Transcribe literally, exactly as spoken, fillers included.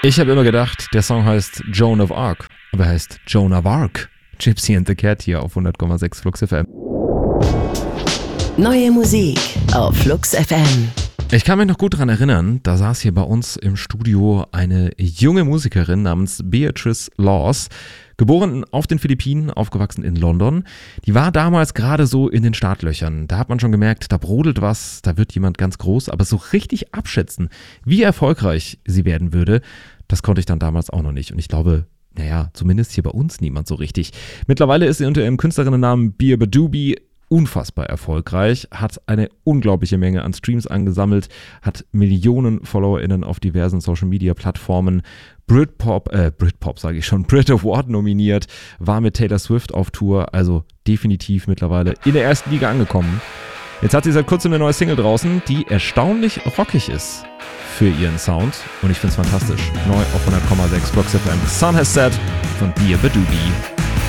Ich habe immer gedacht, der Song heißt Joan of Arc, aber er heißt Joan of Arc. Gypsy and the Cat hier auf hundert Komma sechs Flux F M. Neue Musik auf Flux F M. Ich kann mich noch gut daran erinnern, da saß hier bei uns im Studio eine junge Musikerin namens Beatrice Laws, geboren auf den Philippinen, aufgewachsen in London. Die war damals gerade so in den Startlöchern. Da hat man schon gemerkt, da brodelt was, da wird jemand ganz groß, aber so richtig abschätzen, wie erfolgreich sie werden würde, das konnte ich dann damals auch noch nicht. Und ich glaube, naja, zumindest hier bei uns niemand so richtig. Mittlerweile ist sie unter ihrem Künstlerinnennamen Beer Badooby unfassbar erfolgreich, hat eine unglaubliche Menge an Streams angesammelt, hat Millionen FollowerInnen auf diversen Social-Media-Plattformen, Britpop, äh, Britpop sage ich schon, Brit Award nominiert, war mit Taylor Swift auf Tour, also definitiv mittlerweile in der ersten Liga angekommen. Jetzt hat sie seit kurzem eine neue Single draußen, die erstaunlich rockig ist für ihren Sound und ich finde es fantastisch. Neu auf hundert Komma sechs Flux F M. Sun Has Set von Beer Badooby.